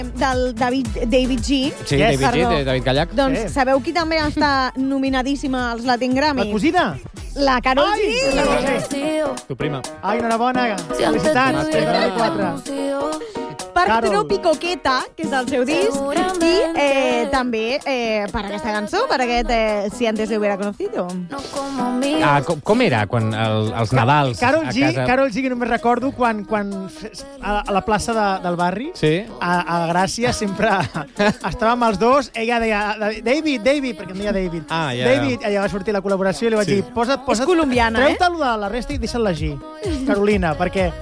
del David G. Sí, David G, David Gallac. Doncs sabeu qui també està nominadíssima als Latin Grammy? La cosina? La Karol G. Tu prima. Ai, enhorabona. Felicitats. 4. Per Karol. Tropicoqueta, que és el seu disc, i també per aquesta cançó, per aquest Si antes le hubiera conocido. Com era quan els Nadals Karol a G, casa... Karol G, que només recordo quan a la plaça del barri, Sí. a Gràcia, sempre estàvem els dos, ella deia, David, perquè em deia David. Ah, ja. David, allà va sortir la col·laboració i li vaig dir, posa't, És colombiana, treu-te-lo de la resta i deixa't-la G. Carolina, perquè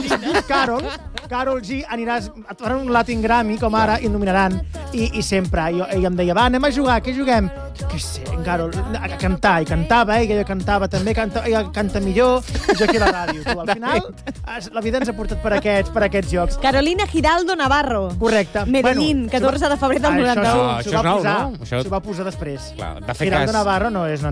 Karol G aniràs a trobar un Latin Grammy, com ara, i el nominaran. I sempre. Ell em deia, va, anem a jugar, què juguem? Què sé, Karol, a cantar. I cantava, ella cantava també, ella canta millor, i jo aquí a la ràdio. Tu, al final, la vida ens ha portat per aquests jocs. Carolina Giraldo Navarro. Correcte. Medellín, 14 de febrer del 91. Això és nou, no? S'ho va posar després. Clar, de fer Giraldo cas... Navarro no és, no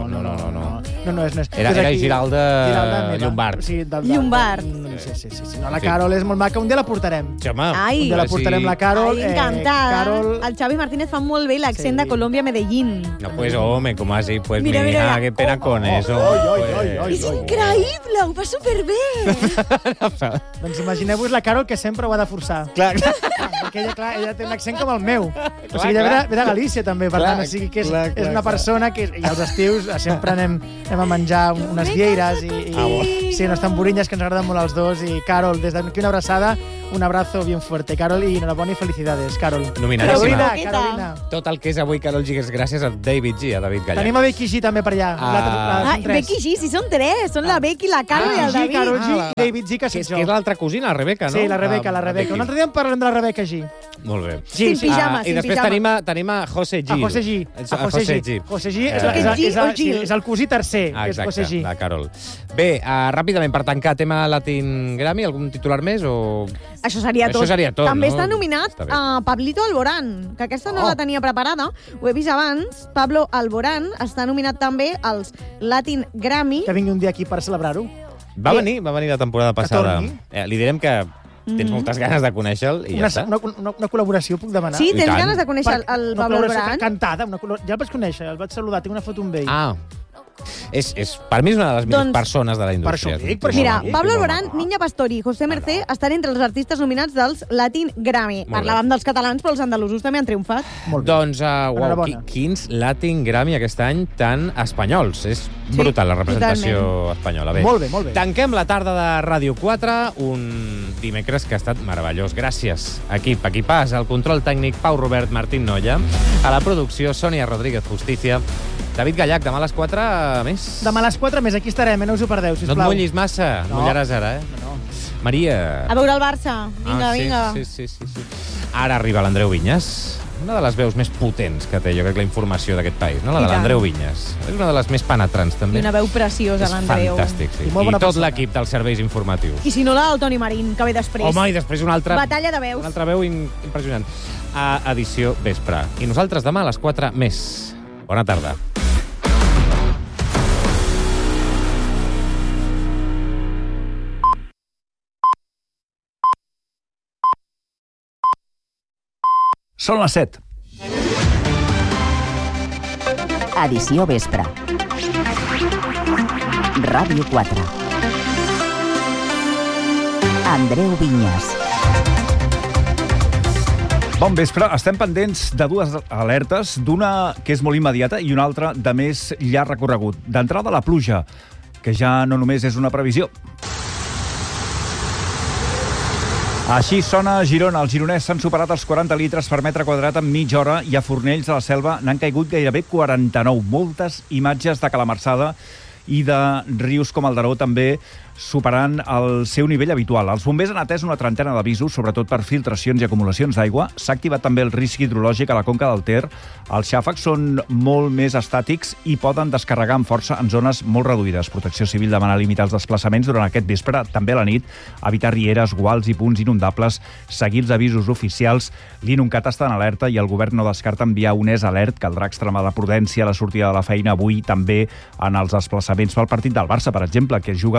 és. Era Giralda Llombard. Sí, Llombard. Sí. No, la Karol és molt maca. Un dia la portarem. Home, Ai. Un dia la portarem, la Karol. Ai, encantada. Karol... El Xavi Martínez fa molt bé l'accent de Colòmbia-Medellín. No, pues, home, com así, pues Mira, mi mira. hija, qué pena con eso. És increïble, ho fa superbé. Doncs imagineu-vos la Karol que sempre ho ha de forçar. Clar. Perquè ella té un accent com el meu. O sigui, ella ve de Galícia, també, per tant, o sigui que és una persona que... I als estius sempre anem a menjar unes vieires i sí, unes tamborinyes que ens agraden molt als dos. I Karol, des d'aquí una abraçada, un abrazo bien fuerte. Karol, i enhorabona i felicidades, Karol. Nominadíssima. Carolina. Tot el que és avui Karol G és gràcies a David G, a David Gallac. Tenim a Becky G també per allà. Becky G, si són tres. Són la Becky, la Karol i el David. Karol G i David G, que Que soc jo. és l'altra cosina, la Rebeca, no? Sí, la Rebeca. Un altre dia en parlarem de la Rebeca G. Molt bé. Sin pijama, I després tenim a José G. A José G. José G és el cosí tercer, que és José G. La Karol. Bé, ràpidament, per tancar, tema Latin Grammy, algun titular més o...? Això seria tot. no? També està nominat Està bé. a Pablito Alborán, que aquesta no la tenia preparada. Ho he vist abans. Pablo Alborán està nominat també als Latin Grammy. Que vingui un dia aquí per celebrar-ho. Va venir la temporada passada. torni. Li direm que tens moltes ganes de conèixer-lo i ja està. Una col·laboració puc demanar? Sí, I tens tant. ganes de conèixer el Pablo Alborán? Cantada. Ja el vaig conèixer, el vaig saludar, tinc una foto amb ell. Ah, per mi és una de les millors persones de la indústria. Mira, Pablo Alborán, Niña Pastori i José Mercé estan entre els artistes nominats dels Latin Grammy. Parlàvem dels catalans, però els andalusos també han triomfat. Doncs, quins Latin Grammy aquest any tan espanyols. És brutal la representació espanyola. Bé. Molt bé. Tanquem la tarda de Ràdio 4, un dimecres que ha estat meravellós. Gràcies, equip. Equipàs, al control tècnic, Pau Robert, Martín Noya, a la producció, Sònia Rodríguez Justicia, David Gallac, demà a les 4 més. Demà a les 4 més, aquí estarem, no us ho perdeu, sisplau. No et mullis massa, mullaràs ara, No. Maria. A veure el Barça. Vinga. Sí. Ara arriba l'Andreu Vinyes, una de les veus més potents que té, jo crec, la informació d'aquest país, no? La de l'Andreu Vinyes. És una de les més penetrants, també. I una veu preciosa, l'Andreu. És fantàstic, sí. I tot l'equip dels serveis informatius. I si no, la del Toni Marín, que ve després. Home, i després una altra... Batalla de veus. Una altra veu impressionant. A edició vespre. I nosaltres demà a les 4 més. Bona tarda. Són les 7. Edició vespre. Ràdio 4. Andreu Vinyes. Bon vespre. Estem pendents de dues alertes, d'una que és molt immediata i una altra de més llarg recorregut. D'entrada, la pluja, que ja no només és una previsió. Així sona a Girona. Els gironès s'han superat els 40 litres per metre quadrat en mitja hora i a Fornells de la Selva n'han caigut gairebé 49. Moltes imatges de calamarsada i de rius com el Daró també superant el seu nivell habitual. Els bombers han atès una trentena d'avisos, sobretot per filtracions i acumulacions d'aigua. S'ha activat també el risc hidrològic a la conca del Ter. Els xàfecs són molt més estàtics i poden descarregar amb força en zones molt reduïdes. Protecció Civil demana limitar els desplaçaments durant aquest vespre, també a la nit, evitar rieres, guals i punts inundables, seguir els avisos oficials. L'Inuncat està en alerta i el govern no descarta enviar un alert. Caldrà extremar la prudència a la sortida de la feina avui, també en els desplaçaments pel partit del Barça, per exemple, que es juga a 2:15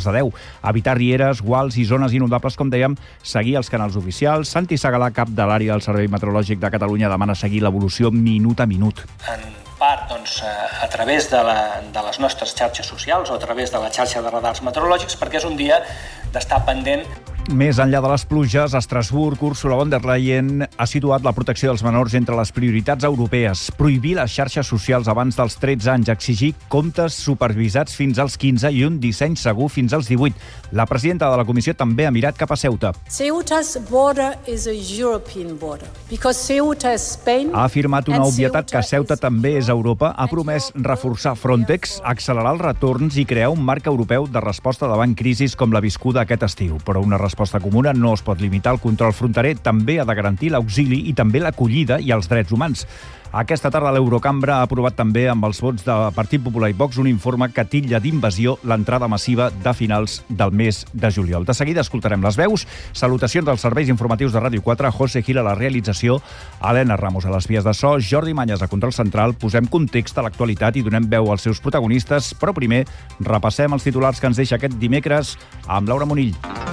de 10. Evitar rieres, guals i zones inundables, com dèiem, seguir els canals oficials. Santi Segalà, cap de l'àrea del Servei Meteorològic de Catalunya, demana seguir l'evolució minut a minut. En part, doncs, a través de les nostres xarxes socials o a través de la xarxa de radars meteorològics, perquè és un dia d'estar pendent. Més enllà de les pluges, a Estrasburg, Ursula von der Leyen ha situat la protecció dels menors entre les prioritats europees. Prohibir les xarxes socials abans dels 13 anys, exigir comptes supervisats fins als 15 i un disseny segur fins als 18. La presidenta de la Comissió també ha mirat cap a Ceuta. Ceuta's border is a European border, because Ceuta is Spain. Ha afirmat una obvietat que Ceuta també és Europa, ha promès reforçar Frontex, accelerar els retorns i crear un marc europeu de resposta davant crisis com la viscuda aquest estiu. Però una resposta comuna no es pot limitar al control fronterer, també ha de garantir l'auxili i també l'acollida i els drets humans. Aquesta tarda l'Eurocambra ha aprovat també amb els vots de Partit Popular i Vox un informe que titlla d'invasió l'entrada massiva de finals del mes de juliol. De seguida escoltarem les veus. Salutacions dels serveis informatius de Ràdio 4, José Gil a la realització, Helena Ramos a les vies de so, Jordi Manyes a control central. Posem context a l'actualitat i donem veu als seus protagonistes, però primer repassem els titulars que ens deixa aquest dimecres amb Laura Monill.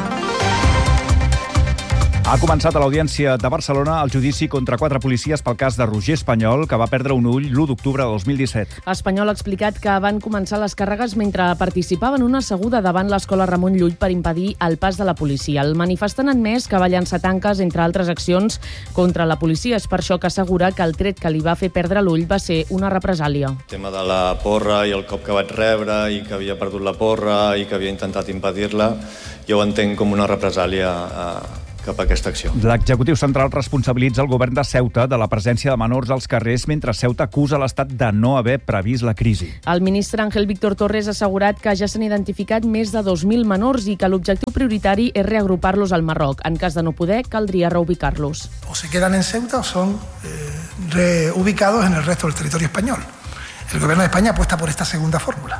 Ha començat a l'Audiència de Barcelona el judici contra 4 policies pel cas de Roger Espanyol, que va perdre un ull l'1 d'octubre de 2017. Espanyol ha explicat que van començar les càrregues mentre participava en una asseguda davant l'escola Ramon Llull per impedir el pas de la policia. El manifestant ha admès que va llançar tanques, entre altres accions, contra la policia. És per això que assegura que el tret que li va fer perdre l'ull va ser una represàlia. El tema de la porra i el cop que vaig rebre i que havia perdut la porra i que havia intentat impedir-la, jo ho entenc com una represàlia cap a aquesta acció. L'executiu central responsabilitza el govern de Ceuta de la presència de menors als carrers mentre Ceuta acusa l'Estat de no haver previst la crisi. El ministre Ángel Víctor Torres ha assegurat que ja s'han identificat més de 2.000 menors i que l'objectiu prioritari és reagrupar-los al Marroc. En cas de no poder, caldria reubicar-los. O se quedan en Ceuta o son reubicados en el resto del territorio español. El gobierno de España apuesta por esta segunda fórmula.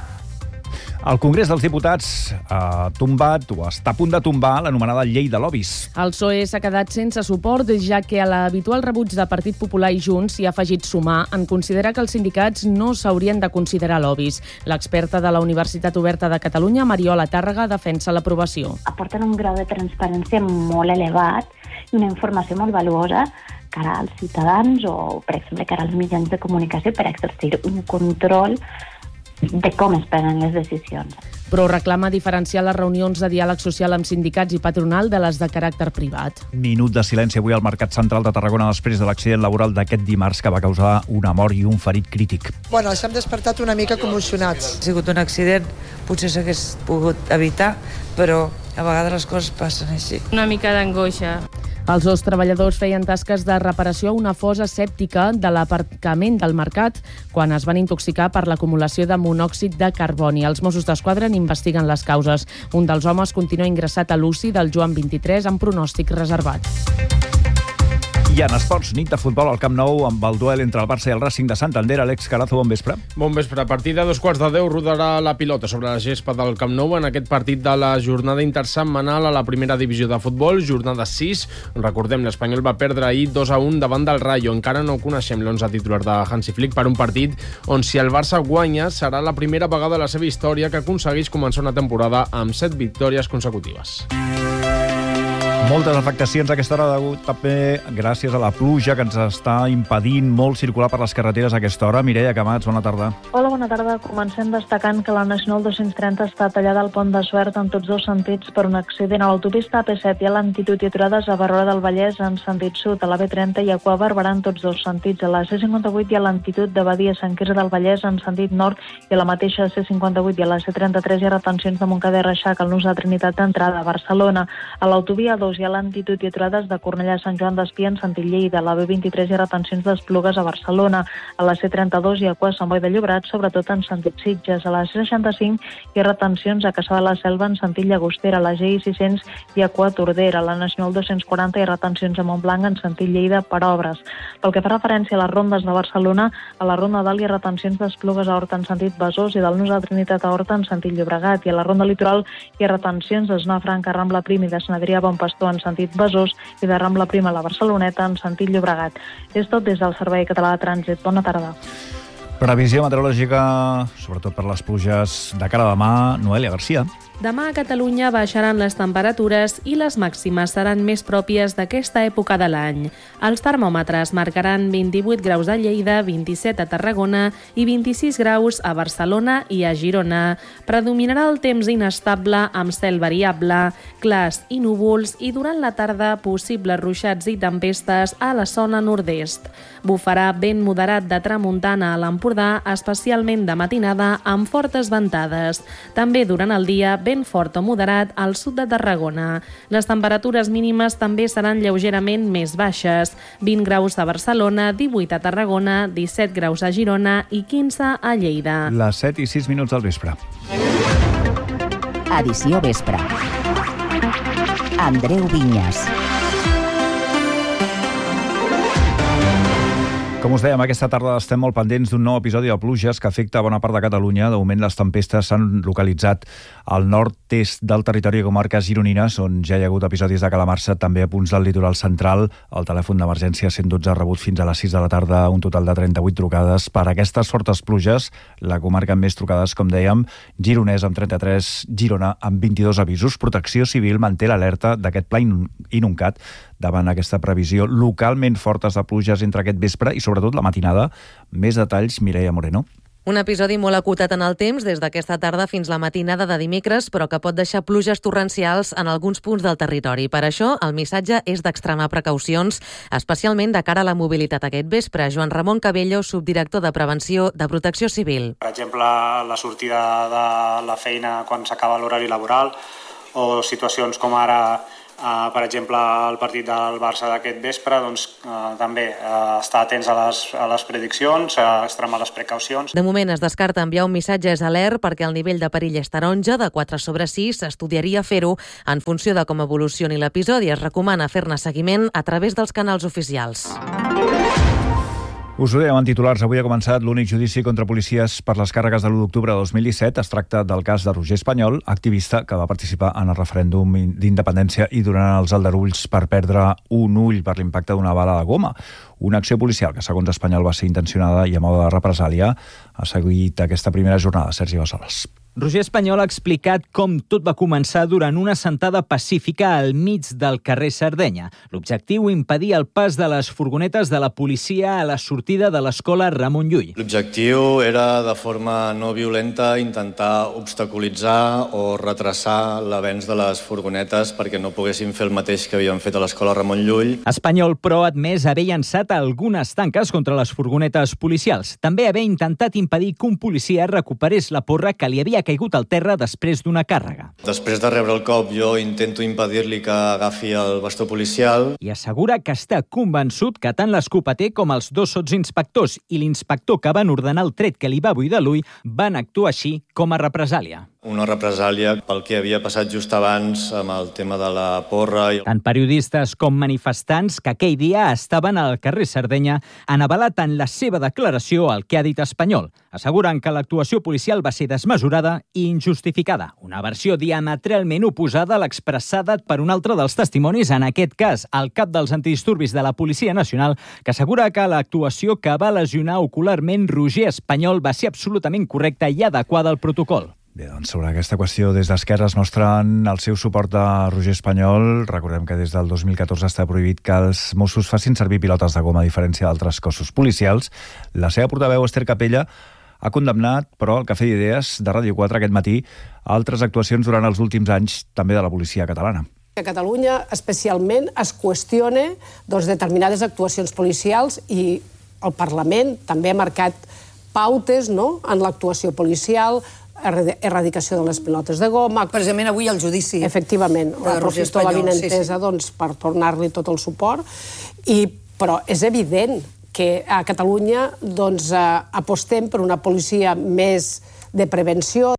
El Congrés dels Diputats ha tombat o està a punt de tombar l'anomenada llei de lobbies. El PSOE s'ha quedat sense suport, ja que a l'habitual rebuig de Partit Popular i Junts s'hi ha afegit sumar en considerar que els sindicats no s'haurien de considerar lobbies. L'experta de la Universitat Oberta de Catalunya, Mariola Tàrrega, defensa l'aprovació. Aporten un grau de transparència molt elevat i una informació molt valuosa cara als ciutadans o, per exemple, cara als mitjans de comunicació per exercir un control de com es prenen les decisions. Però reclama diferenciar les reunions de diàleg social amb sindicats i patronal de les de caràcter privat. Minut de silenci avui al Mercat Central de Tarragona després de l'accident laboral d'aquest dimarts que va causar una mort i un ferit crític. Bueno, ens hem despertat una mica commocionats. Ha sigut un accident, potser s'hagués pogut evitar, però a vegades les coses passen així. Una mica d'angoixa. Els dos treballadors feien tasques de reparació a una fossa sèptica de l'aparcament del mercat quan es van intoxicar per l'acumulació de monòxid de carboni. Els Mossos d'Esquadra n'investiguen les causes. Un dels homes continua ingressat a l'UCI del Joan 23 amb pronòstic reservat. I en esports, nit de futbol al Camp Nou amb el duel entre el Barça i el Racing de Santander. Àlex Carazo, bon vespre. Bon vespre. A partir de 2:15 rodarà la pilota sobre la gespa del Camp Nou en aquest partit de la jornada intersetmanal a la primera divisió de futbol, jornada 6. Recordem, l'Espanyol va perdre ahir 2-1 davant del Rayo. Encara no coneixem l'11 titular de Hansi Flick per un partit on, si el Barça guanya, serà la primera vegada a la seva història que aconsegueix començar una temporada amb 7 victòries consecutives. Moltes afectacions a aquesta hora degut també gràcies a la pluja que ens està impedint molt circular per les carreteres a aquesta hora. Mireia Camats, bona tarda. Hola, bona tarda. Comencem destacant que la Nacional 230 està tallada al Pont de Suert en tots dos sentits per un accident a l'autopista AP7 i a l'altitud i aturades a Barroera del Vallès en sentit sud, a la B30 i a Cua Barberà en tots dos sentits, a la C58 i a l'altitud de Badia Sant Quirze del Vallès en sentit nord i a la mateixa C58 i a la C33 hi ha retencions de Montcada i Reixac al nus de Trinitat d'entrada a Barcelona. A l'autovia 2 hi ha l'altitud i aturades de Cornellà a Sant Joan d'Espí en sentit Lleida. A la B23 hi ha retencions d'Esplugues a Barcelona. A la C32 hi ha Cua Sant Boi de Llobregat, sobretot en sentit Sitges. A la C65 hi ha retencions a Caçà de la Selva en sentit Llagostera. A la GI 600 hi ha Cua Tordera. A la Nacional 240 hi ha retencions a Montblanc en sentit Lleida per obres. Pel que fa referència a les rondes de Barcelona, a la Ronda Dalt hi ha retencions d'Esplugues a Horta en sentit Besòs i del nus de Trinitat a Horta en sentit Llobregat. I a la Ronda Litoral hi ha retencions de Zona Franca, Rambla Prim i de Sant Adrià a Bon Pastor en sentit Besòs i de Rambla Prima a la Barceloneta en sentit Llobregat. És tot des del Servei Català de Trànsit. Bona tarda. Previsió meteorològica, sobretot per les pluges de cara a demà, Noelia Garcia. Demà a Catalunya baixaran les temperatures i les màximes seran més pròpies d'aquesta època de l'any. Els termòmetres marcaran 28 graus a Lleida, 27 a Tarragona i 26 graus a Barcelona i a Girona. Predominarà el temps inestable amb cel variable, clars i núvols i durant la tarda possibles ruixats i tempestes a la zona nord-est. Bufarà vent moderat de tramuntana a l'Empordà, especialment de matinada amb fortes ventades. També durant el dia vent fort o moderat al sud de Tarragona. Les temperatures mínimes també seran lleugerament més baixes. 20 graus a Barcelona, 18 a Tarragona, 17 graus a Girona i 15 a Lleida. Les 7 i 6 minuts del vespre. Edició vespre. Andreu Vinyes. Com us dèiem, aquesta tarda estem molt pendents d'un nou episodi de pluges que afecta bona part de Catalunya. De moment, les tempestes s'han localitzat al nord-est del territori de comarques gironines, on ja hi ha hagut episodis de calamarsa, també a punts del litoral central. El telèfon d'emergència 112 ha rebut fins a les 6 de la tarda un total de 38 trucades. Per aquestes fortes pluges, la comarca amb més trucades, com dèiem, Gironès amb 33, Girona amb 22 avisos. Protecció Civil manté l'alerta d'aquest pla inuncat davant aquesta previsió localment fortes de pluges entre aquest vespre i sobretot la matinada. Més detalls, Mireia Moreno. Un episodi molt acotat en el temps, des d'aquesta tarda fins la matinada de dimecres, però que pot deixar pluges torrencials en alguns punts del territori. Per això, el missatge és d'extremar precaucions, especialment de cara a la mobilitat aquest vespre. Joan Ramon Cabello, subdirector de Prevenció de Protecció Civil. Per exemple, la sortida de la feina quan s'acaba l'horari laboral, o situacions com ara per exemple, el partit del Barça d'aquest vespre, doncs també estar atents a les prediccions, extremar les precaucions. De moment es descarta enviar un missatge alert perquè el nivell de perill és taronja, de 4/6, s'estudiaria fer-ho en funció de com evolucioni l'episodi. Es recomana fer-ne seguiment a través dels canals oficials. Us ho dèiem en titulars, avui ha començat l'únic judici contra policies per les càrregues de l'1 d'octubre de 2017. Es tracta del cas de Roger Espanyol, activista que va participar en el referèndum d'independència i durant els aldarulls per perdre un ull per l'impacte d'una bala de goma. Una acció policial que, segons Espanyol, va ser intencionada i a mode de represàlia. Ha seguit aquesta primera jornada, Sergi Bassoles. Roger Espanyol ha explicat com tot va començar durant una assentada pacífica al mig del carrer Sardenya. L'objectiu, impedir el pas de les furgonetes de la policia a la sortida de l'escola Ramon Llull. L'objectiu era, de forma no violenta, intentar obstaculitzar o retrasar l'avenç de les furgonetes perquè no poguessin fer el mateix que havien fet a l'escola Ramon Llull. Espanyol, però, ha admès haver llançat algunes tanques contra les furgonetes policials. També haver intentat impedir que un policia recuperés la porra que li havia caigut al terra després d'una càrrega. Després de rebre el cop, jo intento impedir-li que agafi el bastó policial. I assegura que està convençut que tant l'escopeter com els dos sotsinspectors i l'inspector que van ordenar el tret que li va buidar l'ull van actuar així com a represàlia. Una represàlia pel que havia passat just abans amb el tema de la porra. Tant periodistes com manifestants que aquell dia estaven al carrer Sardenya han avalat en la seva declaració el que ha dit Espanyol. Asseguren que l'actuació policial va ser desmesurada i injustificada. Una versió diametralment oposada a l'expressada per un altre dels testimonis, en aquest cas el cap dels antidisturbis de la Policia Nacional, que assegura que l'actuació que va lesionar ocularment Roger Espanyol va ser absolutament correcta i adequada al protocol. Bé, doncs sobre aquesta qüestió, des d'Esquerra es mostren el seu suport a Roger Espanyol. Recordem que des del 2014 està prohibit que els Mossos facin servir pilotes de goma, a diferència d'altres cossos policials. La seva portaveu, Esther Capella, ha condemnat, però, el Cafè d'Idees de Ràdio 4 aquest matí, altres actuacions durant els últims anys també de la policia catalana. A Catalunya, especialment, es qüestiona determinades actuacions policials i el Parlament també ha marcat pautes en l'actuació policial, erradicació de les pilotes de goma. Precisament avui el judici. Efectivament. Aprofito l'avinentesa per tornar-li tot el suport. Però és evident que a Catalunya apostem per una policia més de prevenció.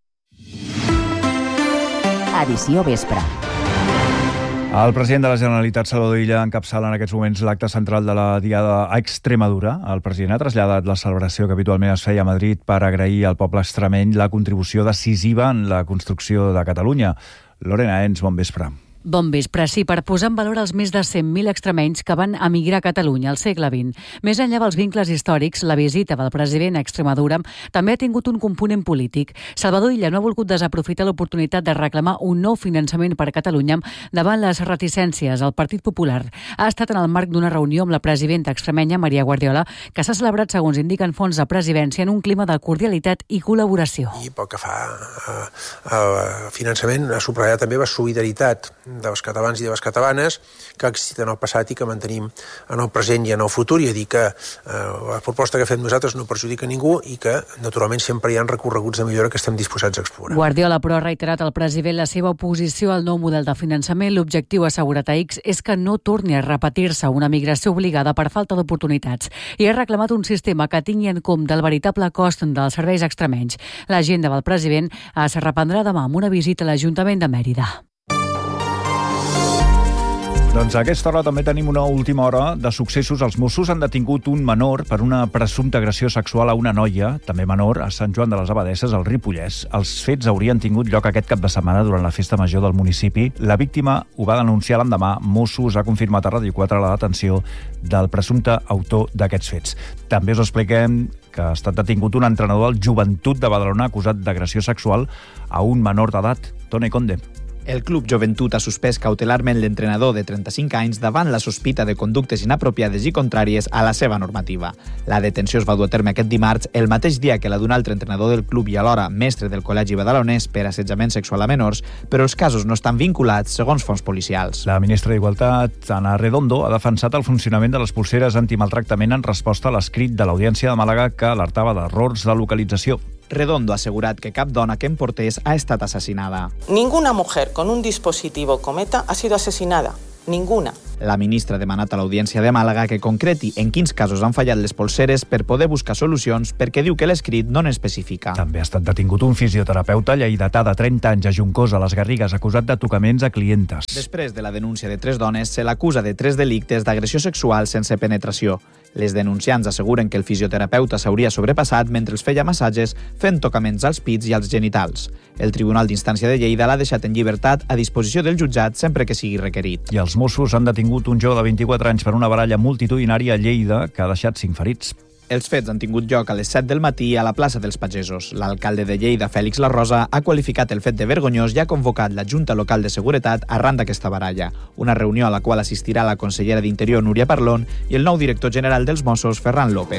Edició vespre. El president de la Generalitat, Salvador Illa, encapçala en aquests moments l'acte central de la Diada a Extremadura. El president ha traslladat la celebració que habitualment es feia a Madrid per agrair al poble extremeny la contribució decisiva en la construcció de Catalunya. Lorena Ens, bon vespre. Bon vespre. Sí, per posar en valor els més de 100.000 extremenys que van emigrar a Catalunya al segle XX. Més enllà dels vincles històrics, la visita del president a Extremadura també ha tingut un component polític. Salvador Illa no ha volgut desaprofitar l'oportunitat de reclamar un nou finançament per a Catalunya davant les reticències al Partit Popular. Ha estat en el marc d'una reunió amb la presidenta extremenya, Maria Guardiola, que s'ha celebrat, segons indiquen fonts de presidència, en un clima de cordialitat i col·laboració. I pel que fa al finançament, ha subratllat també la solidaritat dels catalans i de les catalanes que ha existit en el passat i que mantenim en el present i en el futur, i a dir que la proposta que fem nosaltres no perjudica ningú i que, naturalment, sempre hi ha recorreguts de millora que estem disposats a explorar. Guardiola, però, ha reiterat al president la seva oposició al nou model de finançament. L'objectiu, assegurat a X, és que no torni a repetir-se una migració obligada per falta d'oportunitats i ha reclamat un sistema que tingui en compte el veritable cost dels serveis extremenys. L'agenda del president es reprendrà demà amb una visita a l'Ajuntament de Mèrida. Doncs a aquesta hora també tenim una última hora de successos. Els Mossos han detingut un menor per una presumpta agressió sexual a una noia, també menor, a Sant Joan de les Abadesses, al Ripollès. Els fets haurien tingut lloc aquest cap de setmana durant la festa major del municipi. La víctima ho va denunciar l'endemà. Mossos ha confirmat a Ràdio 4 la detenció del presumpte autor d'aquests fets. També us expliquem que ha estat detingut un entrenador del Joventut de Badalona acusat d'agressió sexual a un menor d'edat. Toni Conde. El Club Joventut ha suspès cautelarment l'entrenador de 35 anys davant la sospita de conductes inapropiades i contràries a la seva normativa. La detenció es va dur a terme aquest dimarts, el mateix dia que la d'un altre entrenador del club i alhora mestre del Col·legi Badalonès per assetjament sexual a menors, però els casos no estan vinculats, segons fonts policials. La ministra d'Igualtat, Ana Redondo, ha defensat el funcionament de les polseres antimaltractament en resposta a l'escrit de l'Audiència de Màlaga que alertava d'errors de localització. Redondo ha assegurat que cap dona que en portés ha estat assassinada. Ninguna mujer con un dispositivo Cometa ha sido asesinada. Ninguna. La ministra ha demanat a l'Audiència de Màlaga que concreti en quins casos han fallat les polseres per poder buscar solucions, perquè diu que l'escrit no n'especifica. També ha estat detingut un fisioterapeuta lleidatà de 30 anys a Juncosa, a les Garrigues, acusat de tocaments a clientes. Després de la denúncia de 3 dones, se l'acusa de 3 delictes d'agressió sexual sense penetració. Les denunciants asseguren que el fisioterapeuta s'hauria sobrepassat mentre els feia massatges fent tocaments als pits i als genitals. El Tribunal d'Instància de Lleida l'ha deixat en llibertat a disposició del jutjat sempre que sigui requerit. I els Mossos han detingut un jove de 24 anys per una baralla multitudinària a Lleida que ha deixat 5 ferits. Els fets han tingut lloc a les 7 del matí a la plaça dels Pagesos. L'alcalde de Lleida, Fèlix Larrosa, ha qualificat el fet de vergonyós i ha convocat la Junta Local de Seguretat arran d'aquesta baralla. Una reunió a la qual assistirà la consellera d'Interior, Núria Parlon, i el nou director general dels Mossos, Ferran López.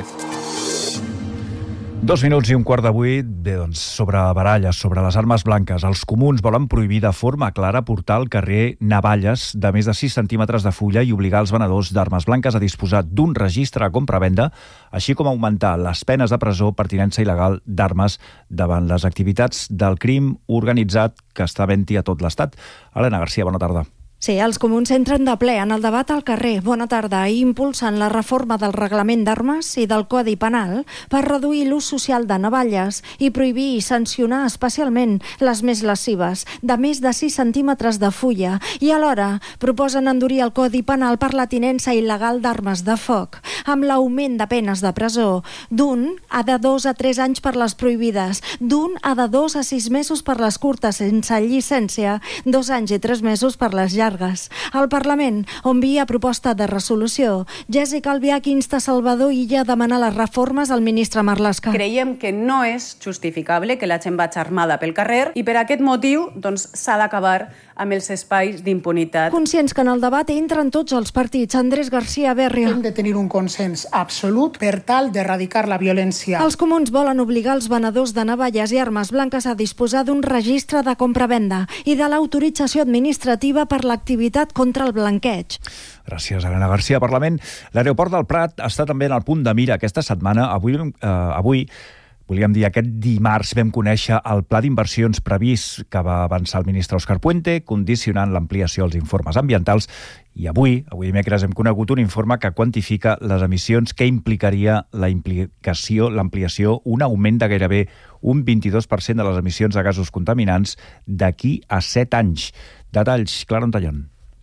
2 minuts i un quart d'8, doncs, sobre baralles, sobre les armes blanques. Els comuns volen prohibir de forma clara portar al carrer navalles de més de 6 centímetres de fulla i obligar els venedors d'armes blanques a disposar d'un registre de compra-venda, així com augmentar les penes de presó per tinença il·legal d'armes davant les activitats del crim organitzat que està havent-hi a tot l'Estat. Helena Garcia, bona tarda. Sí, els comuns entren de ple en el debat al carrer. Bona tarda. I impulsen la reforma del reglament d'armes i del Codi Penal per reduir l'ús social de navalles i prohibir i sancionar especialment les més lesives, de més de 6 centímetres de fulla, i alhora proposen endurir el Codi Penal per la tinença il·legal d'armes de foc, amb l'augment de penes de presó d'un a de 2 a 3 anys per les prohibides, d'un a de 2 a 6 mesos per les curtes sense llicència, 2 anys i 3 mesos per les llargues. Al Parlament, on via proposta de resolució, Jessica Albiach insta Salvador Illa a demanar les reformes al ministre Marlaska. Creiem que no és justificable que la gent vagi armada pel carrer i per aquest motiu s'ha d'acabar amb els espais d'impunitat. Conscients que en el debat entren tots els partits. Andrés García Berrio. Hem de tenir un consens absolut per tal d'erradicar la violència. Els comuns volen obligar els venedors de navalles i armes blanques a disposar d'un registre de compra-venda i de l'autorització administrativa per l'activitat contra el blanqueig. Gràcies, Helena Garcia. Parlament. L'aeroport del Prat està també en el punt de mira aquesta setmana. Avui volíem dir, aquest dimarts vam conèixer el pla d'inversions previst que va avançar el ministre Òscar Puente, condicionant l'ampliació als informes ambientals, i avui dimecres, hem conegut un informe que quantifica les emissions que implicaria l'ampliació, un augment de gairebé un 22% de les emissions de gasos contaminants d'aquí a 7 anys. Detalls, Clara Ontallón.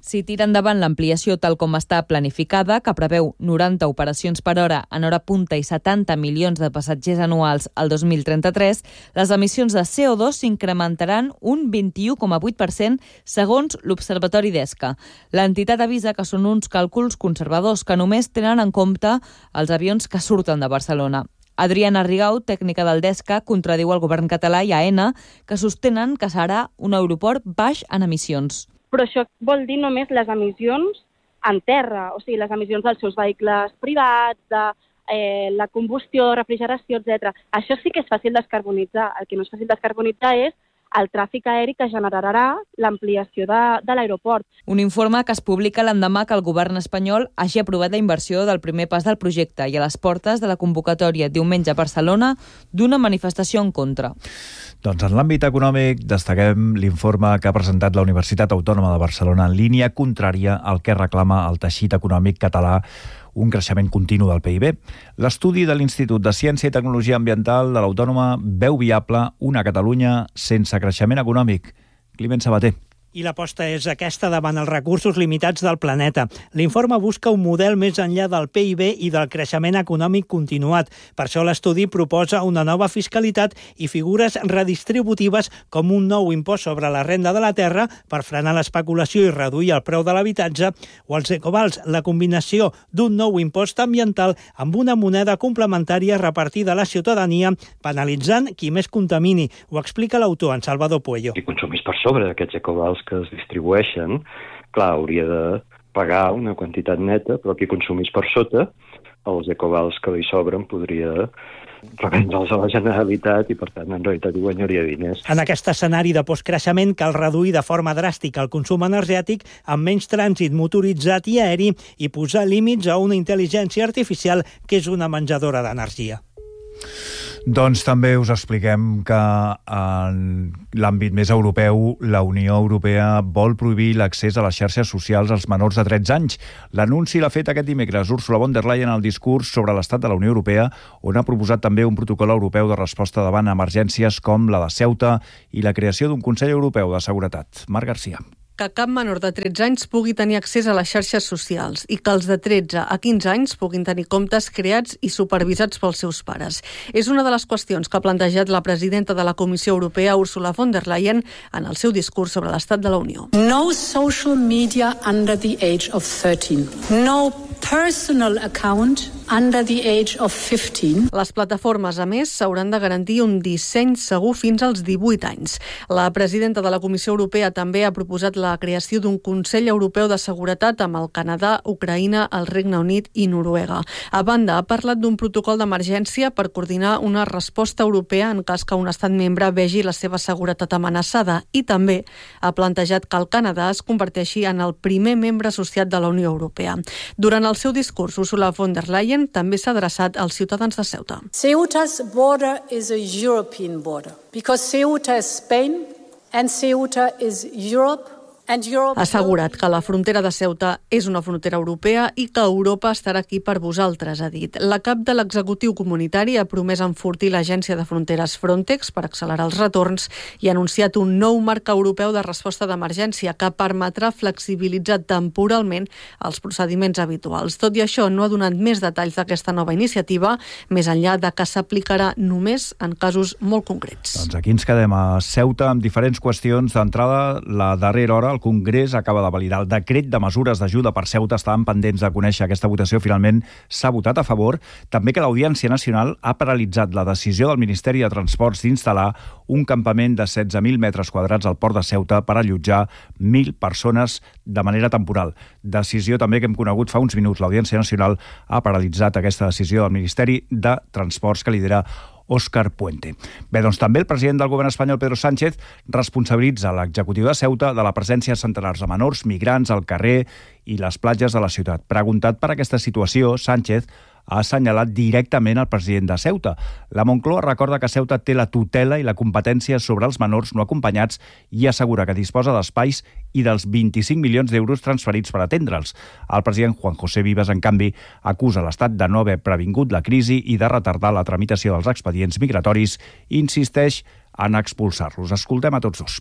Si tira endavant l'ampliació tal com està planificada, que preveu 90 operacions per hora en hora punta i 70 milions de passatgers anuals al 2033, les emissions de CO2 s'incrementaran un 21,8% segons l'Observatori d'ESCA. L'entitat avisa que són uns càlculs conservadors que només tenen en compte els avions que surten de Barcelona. Adriana Rigau, tècnica del DESCA, contradiu el govern català i AENA, que sostenen que serà un aeroport baix en emissions. Però això vol dir només les emissions en terra, o sigui, les emissions dels seus vehicles privats, de la combustió, refrigeració, etc. Això sí que és fàcil descarbonitzar. El que no és fàcil descarbonitzar és el tràfic aeri que generarà l'ampliació de l'aeroport. Un informe que es publica l'endemà que el govern espanyol hagi aprovat la inversió del primer pas del projecte i a les portes de la convocatòria diumenge a Barcelona d'una manifestació en contra. Doncs en l'àmbit econòmic destaquem l'informe que ha presentat la Universitat Autònoma de Barcelona en línia contrària al que reclama el teixit econòmic català, un creixement continu del PIB. L'estudi de l'Institut de Ciència i Tecnologia Ambiental de l'Autònoma veu viable una Catalunya sense creixement econòmic. Climent Sabater. I l'aposta és aquesta davant els recursos limitats del planeta. L'informe busca un model més enllà del PIB i del creixement econòmic continuat. Per això l'estudi proposa una nova fiscalitat i figures redistributives com un nou impost sobre la renda de la terra per frenar l'especulació i reduir el preu de l'habitatge, o els ecovals, la combinació d'un nou impost ambiental amb una moneda complementària repartida a la ciutadania, penalitzant qui més contamini. Ho explica l'autor, en Salvador Puello. Si consumís per sobre d'aquests ecovals que es distribueixen, clar, hauria de pagar una quantitat neta, però qui consumís per sota, els ecovals que li sobren podria revendre'ls a la Generalitat i, per tant, en realitat hi guanyaria diners. En aquest escenari de postcreixement cal reduir de forma dràstica el consum energètic amb menys trànsit motoritzat i aeri i posar límits a una intel·ligència artificial que és una menjadora d'energia. Doncs també us expliquem que en l'àmbit més europeu, la Unió Europea vol prohibir l'accés a les xarxes socials als menors de 13 anys. L'anunci l'ha fet aquest dimecres Ursula von der Leyen al discurs sobre l'estat de la Unió Europea, on ha proposat també un protocol europeu de resposta davant emergències com la de Ceuta i la creació d'un Consell Europeu de Seguretat. Marc Garcia. Que cap menor de 13 anys pugui tenir accés a les xarxes socials i que els de 13 a 15 anys puguin tenir comptes creats i supervisats pels seus pares. És una de les qüestions que ha plantejat la presidenta de la Comissió Europea, Ursula von der Leyen, en el seu discurs sobre l'estat de la Unió. No social media under the age of 13. No personal account under the age of 15. Les plataformes, a més, s'hauran de garantir un disseny segur fins als 18 anys. La presidenta de la Comissió Europea també ha proposat la creació d'un Consell Europeu de Seguretat amb el Canadà, Ucraïna, el Regne Unit i Noruega. A banda, ha parlat d'un protocol d'emergència per coordinar una resposta europea en cas que un estat membre vegi la seva seguretat amenaçada i també ha plantejat que el Canadà es converteixi en el primer membre associat de la Unió Europea. Durant el seu discurs, Ursula von der Leyen també s'ha adreçat als ciutadans de Ceuta. Ceuta's border is a European border because Ceuta is Spain and Ceuta is Europe. Ha assegurat que la frontera de Ceuta és una frontera europea i que Europa estarà aquí per vosaltres, ha dit. La cap de l'executiu comunitari ha promès enfortir l'agència de fronteres Frontex per accelerar els retorns i ha anunciat un nou marc europeu de resposta d'emergència que permetrà flexibilitzar temporalment els procediments habituals. Tot i això, no ha donat més detalls d'aquesta nova iniciativa, més enllà de que s'aplicarà només en casos molt concrets. Doncs aquí ens quedem a Ceuta amb diferents qüestions. D'entrada, la darrera hora, el Congrés acaba de validar el decret de mesures d'ajuda per Ceuta. Estàvem pendents de conèixer aquesta votació. Finalment s'ha votat a favor. També que l'Audiència Nacional ha paralitzat la decisió del Ministeri de Transports d'instal·lar un campament de 16.000 metres quadrats al port de Ceuta per allotjar 1.000 persones de manera temporal. Decisió també que hem conegut fa uns minuts. L'Audiència Nacional ha paralitzat aquesta decisió del Ministeri de Transports que lidera Òscar Puente. Bé, doncs també el president del govern espanyol, Pedro Sánchez, responsabilitza l'executiu de Ceuta de la presència de centenars de menors migrants al carrer i les platges de la ciutat. Preguntat per aquesta situació, Sánchez ha assenyalat directament el president de Ceuta. La Moncloa recorda que Ceuta té la tutela i la competència sobre els menors no acompanyats i assegura que disposa d'espais i dels 25 milions d'euros transferits per atendre'ls. El president Juan José Vives, en canvi, acusa l'Estat de no haver previngut la crisi i de retardar la tramitació dels expedients migratoris i insisteix en expulsar-los. Escoltem a tots dos.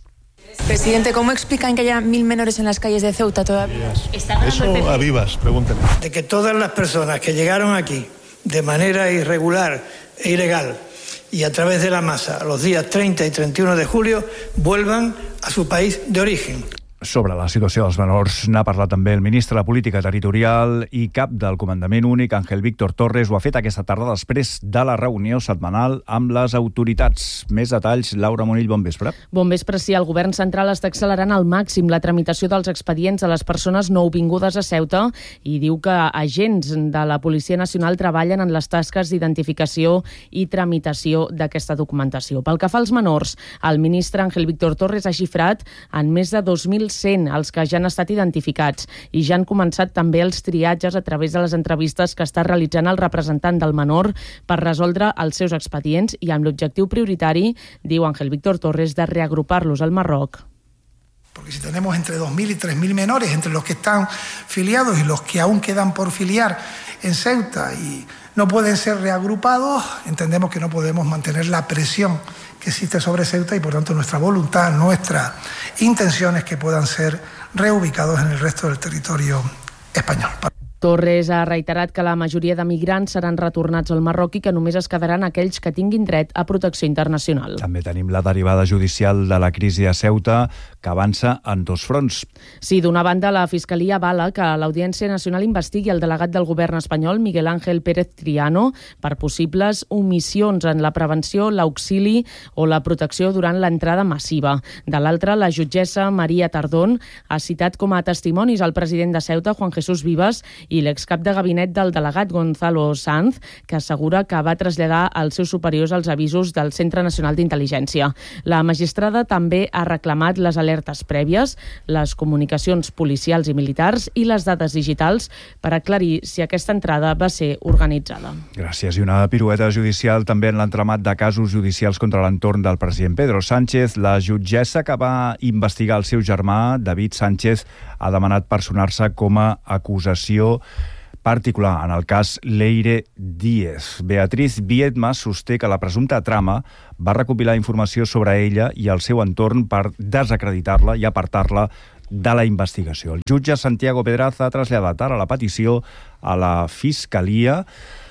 Presidente, ¿cómo explican que haya 1.000 menores en las calles de Ceuta todavía? Eso a vivas, pregúntenle. De que todas las personas que llegaron aquí de manera irregular e ilegal y a través de la masa los días 30 y 31 de julio vuelvan a su país de origen. Sobre la situació dels menors n'ha parlat també el ministre de Política Territorial i cap del Comandament Únic, Ángel Víctor Torres, ho ha fet aquesta tarda després de la reunió setmanal amb les autoritats. Més detalls, Laura Monill, bon vespre. Bon vespre, sí. El govern central està accelerant al màxim la tramitació dels expedients a les persones nouvingudes a Ceuta i diu que agents de la Policia Nacional treballen en les tasques d'identificació i tramitació d'aquesta documentació. Pel que fa als menors, el ministre Ángel Víctor Torres ha xifrat en més de 2.100 els que ja han estat identificats i ja han començat també els triatges a través de les entrevistes que està realitzant el representant del menor per resoldre els seus expedients i amb l'objectiu prioritari, diu Ángel Víctor Torres, de reagrupar-los al Marroc. Porque si tenemos entre 2.000 y 3.000 menores, entre los que están filiados y los que aún quedan por filiar en Ceuta y no pueden ser reagrupados, entendemos que no podemos mantener la presión que existe sobre Ceuta y por tanto nuestra voluntad, nuestra intención es que puedan ser reubicados en el resto del territorio español. Torres ha reiterat que la majoria de migrants seran retornats al Marroc i que només es quedaran aquells que tinguin dret a protecció internacional. També tenim la derivada judicial de la crisi a Ceuta, que avança en dos fronts. Sí, d'una banda, la Fiscalia avala que l'Audiència Nacional investigui el delegat del govern espanyol, Miguel Ángel Pérez Triano, per possibles omissions en la prevenció, l'auxili o la protecció durant l'entrada massiva. De l'altra, la jutgessa Maria Tardón ha citat com a testimonis el president de Ceuta, Juan Jesús Vivas, i l'excap de gabinet del delegat Gonzalo Sanz, que assegura que va traslladar als seus superiors els avisos del Centre Nacional d'Intel·ligència. La magistrada també ha reclamat les alertes prèvies, les comunicacions policials i militars i les dades digitals per aclarir si aquesta entrada va ser organitzada. Gràcies. I una pirueta judicial també en l'entramat de casos judicials contra l'entorn del president Pedro Sánchez. La jutgessa que va investigar el seu germà, David Sánchez, ha demanat personar-se com a acusació particular en el cas Leire Díez. Beatriz Viedma sosté que la presumpta trama va recopilar informació sobre ella i el seu entorn per desacreditar-la i apartar-la de la investigació. El jutge Santiago Pedraza ha traslladat ara la petició a la Fiscalia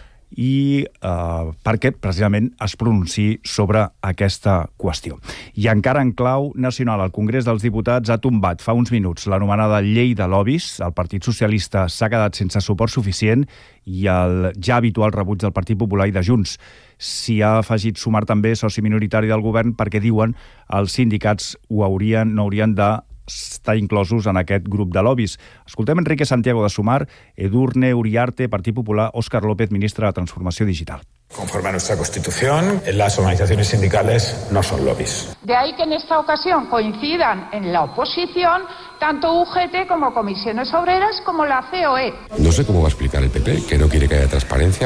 i perquè precisament es pronunciï sobre aquesta qüestió. I encara en clau nacional, el Congrés dels Diputats ha tombat fa uns minuts l'anomenada llei de lobbies. El Partit Socialista s'ha quedat sense suport suficient i el ja habitual rebuig del Partit Popular i de Junts. S'hi ha afegit sumar també soci minoritari del govern perquè diuen els sindicats no haurien de estar inclosos en aquest grup de lobbies. Escoltem Enrique Santiago de Sumar, Edurne Uriarte, Partit Popular, Óscar López, ministre de Transformació Digital. Conforme a nuestra Constitución, las organizaciones sindicales no son lobbies. De ahí que en esta ocasión coincidan en la oposición tanto UGT como Comisiones Obreras como la COE. No sé cómo va a explicar el PP que no quiere que haya transparencia.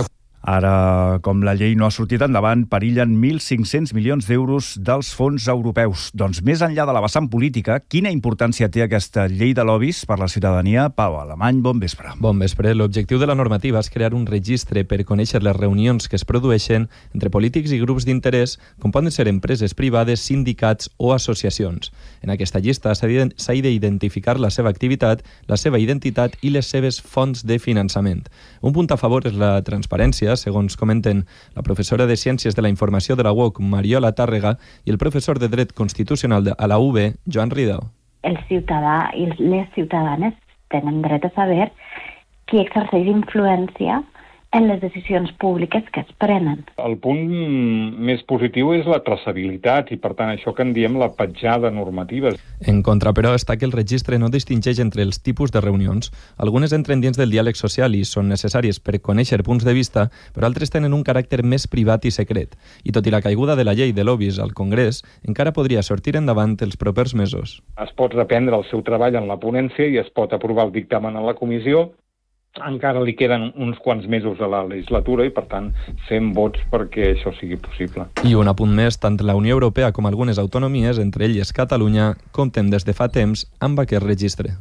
Ara, com la llei no ha sortit endavant, perillen 1.500 milions d'euros dels fons europeus. Doncs més enllà de la vessant política, quina importància té aquesta llei de lobbies per la ciutadania? Pau Alemany, bon vespre. Bon vespre. L'objectiu de la normativa és crear un registre per conèixer les reunions que es produeixen entre polítics i grups d'interès, com poden ser empreses privades, sindicats o associacions. En aquesta llista s'ha d'identificar la seva activitat, la seva identitat i les seves fonts de finançament. Un punt a favor és la transparència, segons comenten la professora de Ciències de la Informació de la UOC, Mariola Tàrrega, i el professor de Dret Constitucional a la UB, Joan Ridao. El ciutadà i les ciutadanes tenen dret a saber qui exerceix influència en les decisions públiques que es prenen. El punt més positiu és la traçabilitat i, per tant, això que en diem la petjada normativa. En contra, però, està que el registre no distingeix entre els tipus de reunions. Algunes entren dins del diàleg social i són necessàries per conèixer punts de vista, però altres tenen un caràcter més privat i secret. I tot i la caiguda de la llei de lobbies al Congrés, encara podria sortir endavant els propers mesos. Es pot reprendre el seu treball en la ponència i es pot aprovar el dictamen a la comissió. Encara li queden uns quants mesos a la legislatura i, per tant, fem vots perquè això sigui possible. I un apunt més, tant la Unió Europea com algunes autonomies, entre elles Catalunya, compten des de fa temps amb aquest registre.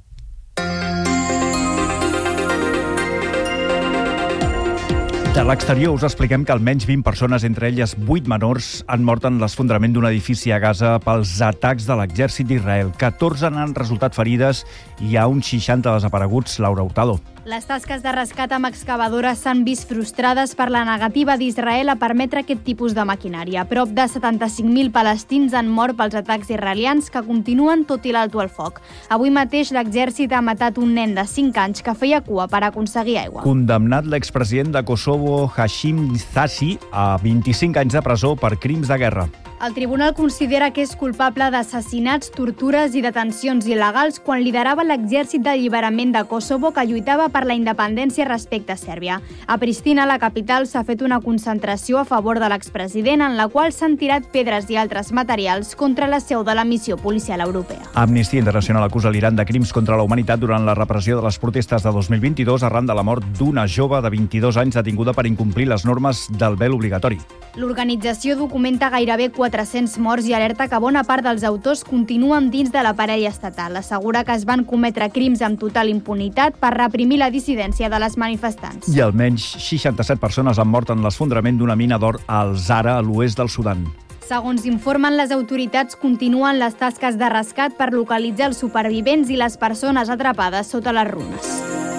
De l'exterior us expliquem que almenys 20 persones, entre elles 8 menors, han mort en l'esfondrament d'un edifici a Gaza pels atacs de l'exèrcit d'Israel. 14 han resultat ferides i hi ha uns 60 desapareguts. Laura Hurtado. Les tasques de rescat amb excavadores s'han vist frustrades per la negativa d'Israel a permetre aquest tipus de maquinària. Prop de 75.000 palestins han mort pels atacs israelians que continuen tot i l'alto al foc. Avui mateix l'exèrcit ha matat un nen de 5 anys que feia cua per aconseguir aigua. Condemnat l'expresident de Kosovo, Hashim Thaçi, a 25 anys de presó per crims de guerra. El tribunal considera que és culpable d'assassinats, tortures i detencions il·legals quan liderava l'exèrcit d'alliberament de Kosovo que lluitava per la independència respecte a Sèrbia. A Pristina, la capital, s'ha fet una concentració a favor de l'expresident en la qual s'han tirat pedres i altres materials contra la seu de la missió policial europea. Amnistia Internacional acusa l'Iran de crims contra la humanitat durant la repressió de les protestes de 2022 arran de la mort d'una jove de 22 anys detinguda per incomplir les normes del vel obligatori. L'organització documenta gairebé 400 morts i alerta que bona part dels autors continuen dins de l'aparell estatal. Assegura que es van cometre crims amb total impunitat per reprimir la dissidència de les manifestants. I almenys 67 persones han mort en l'esfondrament d'una mina d'or al Zara, a l'oest del Sudan. Segons informen, les autoritats continuen les tasques de rescat per localitzar els supervivents i les persones atrapades sota les runes.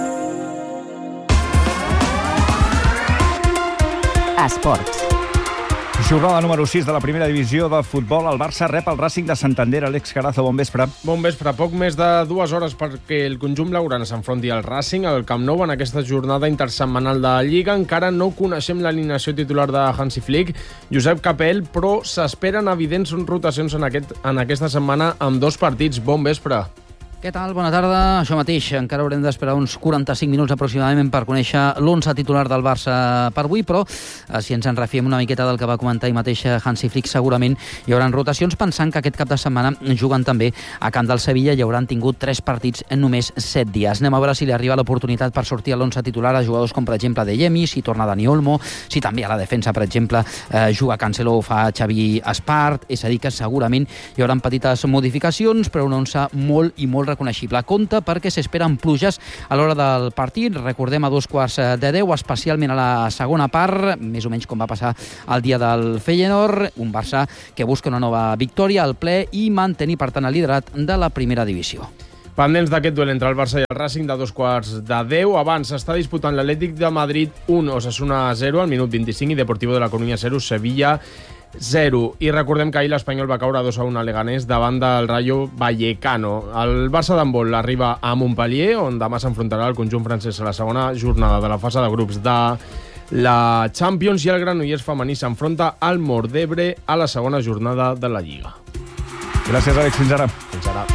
Esports. Jornada número 6 de la primera divisió de futbol. El Barça rep el Racing de Santander. Àlex Carazo, bon vespre. Bon vespre. Poc més de 2 hores perquè el conjunt blaugrana s'enfronti al Racing al Camp Nou en aquesta jornada intersetmanal de Lliga. Encara no coneixem l'alineació titular de Hansi Flick, Josep Capell, però s'esperen evidents rotacions en aquesta setmana amb 2 partits. Bon vespre. Què tal? Bona tarda. Això mateix, encara haurem d'esperar uns 45 minuts aproximadament per conèixer l'11 titular del Barça per avui, però si ens en refiem una miqueta del que va comentar ahir mateix Hansi Flick, segurament hi haurà rotacions, pensant que aquest cap de setmana juguen també a camp del Sevilla i hauran tingut 3 partits en només 7 dies. Anem a veure si li arriba l'oportunitat per sortir a l'11 titular a jugadors com, per exemple, De Jemi, si torna Dani Olmo, si també a la defensa, per exemple, juga Cancelo o fa Xavi Espart. És a dir, que segurament hi haurà petites modificacions, però un 11 molt i molt reconeixible. Compte perquè s'esperen pluges a l'hora del partit. Recordem a 9:15, especialment a la segona part, més o menys com va passar el dia del Feyenoord. Un Barça que busca una nova victòria al ple i mantenir, per tant, el liderat de la primera divisió. Pendents d'aquest duel entre el Barça i el Racing de 9:15. Abans s'està disputant l'Atlètic de Madrid 1, Osasuna 0 al minut 25 i Deportivo de la Coruña 0, Sevilla 0. I recordem que ahir l'Espanyol va caure 2-1 a Leganés davant del Rayo Vallecano. El Barça d'handbol arriba a Montpellier, on demà s'enfrontarà el conjunt francès a la segona jornada de la fase de grups de la Champions, i el Granollers femení s'enfronta al Mort d'Ebre a la segona jornada de la Lliga. Gràcies, Àlex. Fins ara. Fins ara.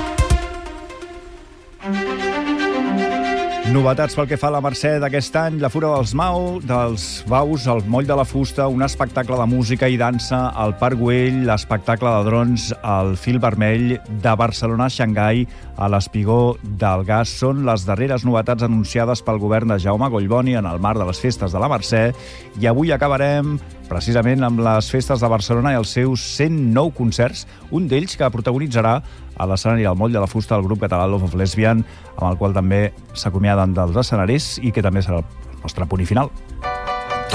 Novetats pel que fa a la Mercè d'aquest any, la Fura dels Baus, el Moll de la Fusta, un espectacle de música i dansa al Parc Güell, l'espectacle de drons al Fil Vermell, de Barcelona a Xangai, a l'Espigó del Gas. Són les darreres novetats anunciades pel govern de Jaume Collboni en el marc de les festes de la Mercè, i avui acabarem precisament amb les festes de Barcelona i els seus 109 concerts, un d'ells que protagonitzarà a l'escenari del Moll de la Fusta el grup català Love of Lesbian, amb el qual també s'acomiaden dels escenaris i que també serà el nostre punt i final.